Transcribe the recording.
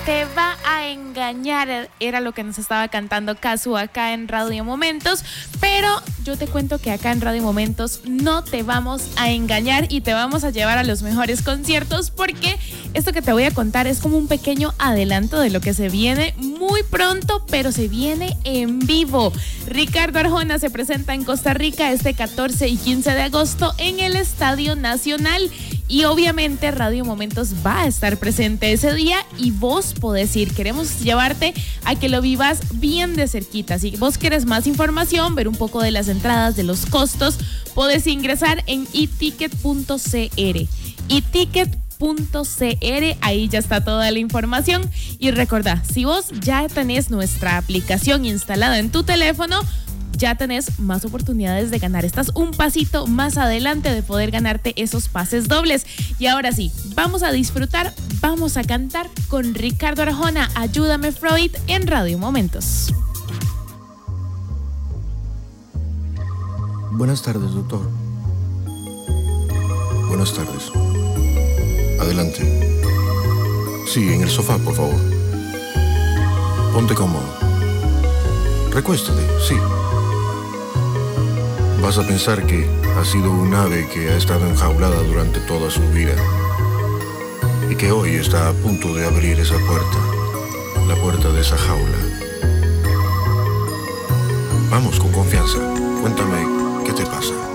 Te va a engañar, era lo que nos estaba cantando Kazu acá en Radio Momentos, pero yo te cuento que acá en Radio Momentos no te vamos a engañar y te vamos a llevar a los mejores conciertos, porque esto que te voy a contar es como un pequeño adelanto de lo que se viene muy pronto, pero se viene en vivo. Ricardo Arjona se presenta en Costa Rica este 14 y 15 de agosto en el Estadio Nacional. Y obviamente Radio Momentos va a estar presente ese día y vos podés ir. Queremos llevarte a que lo vivas bien de cerquita. Si vos querés más información, ver un poco de las entradas, de los costos, podés ingresar en eticket.cr. eticket.cr, ahí ya está toda la información. Y recordá, si vos ya tenés nuestra aplicación instalada en tu teléfono, ya tenés más oportunidades de ganar. Estás un pasito más adelante de poder ganarte esos pases dobles. Y ahora sí, vamos a disfrutar, vamos a cantar con Ricardo Arjona, Ayúdame Freud, en Radio Momentos. Buenas tardes, doctor. Buenas tardes. Adelante. Sí, en el sofá, por favor. Ponte cómodo. Recuéstate, sí. Vas a pensar que ha sido un ave que ha estado enjaulada durante toda su vida y que hoy está a punto de abrir esa puerta, la puerta de esa jaula. Vamos, con confianza. Cuéntame, ¿qué te pasa?